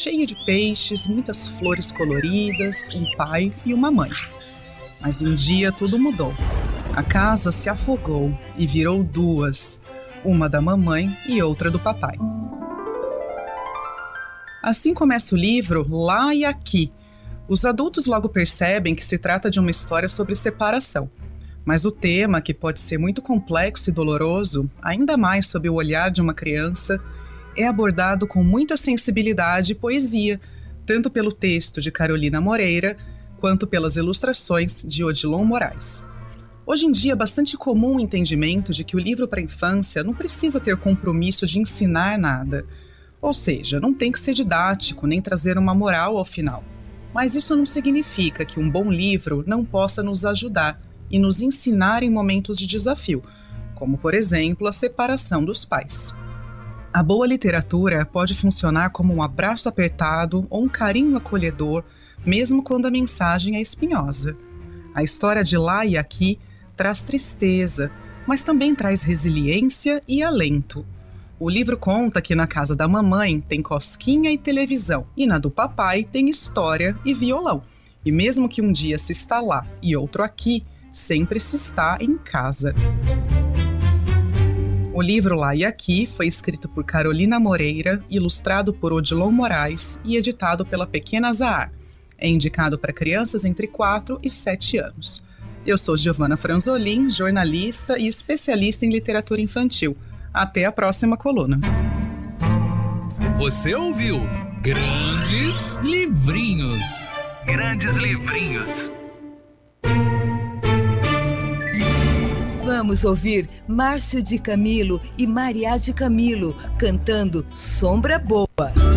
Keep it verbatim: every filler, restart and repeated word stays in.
cheio de peixes, muitas flores coloridas, um pai e uma mãe. Mas um dia tudo mudou. A casa se afogou e virou duas, uma da mamãe e outra do papai. Assim começa o livro Lá e Aqui. Os adultos logo percebem que se trata de uma história sobre separação. Mas o tema, que pode ser muito complexo e doloroso, ainda mais sob o olhar de uma criança, é abordado com muita sensibilidade e poesia, tanto pelo texto de Carolina Moreira, quanto pelas ilustrações de Odilon Moraes. Hoje em dia é bastante comum o entendimento de que o livro para a infância não precisa ter compromisso de ensinar nada. Ou seja, não tem que ser didático, nem trazer uma moral ao final. Mas isso não significa que um bom livro não possa nos ajudar e nos ensinar em momentos de desafio, como, por exemplo, a separação dos pais. A boa literatura pode funcionar como um abraço apertado ou um carinho acolhedor, mesmo quando a mensagem é espinhosa. A história de Lá e Aqui traz tristeza, mas também traz resiliência e alento. O livro conta que na casa da mamãe tem cosquinha e televisão, e na do papai tem história e violão. E mesmo que um dia se está lá e outro aqui, sempre se está em casa. O livro Lá e Aqui foi escrito por Carolina Moreira, ilustrado por Odilon Moraes e editado pela Pequena Zahar. É indicado para crianças entre quatro e sete anos. Eu sou Giovana Franzolin, jornalista e especialista em literatura infantil. Até a próxima coluna. Você ouviu Grandes Livrinhos. Grandes Livrinhos. Vamos ouvir Márcio de Camilo e Maria de Camilo cantando Sombra Boa.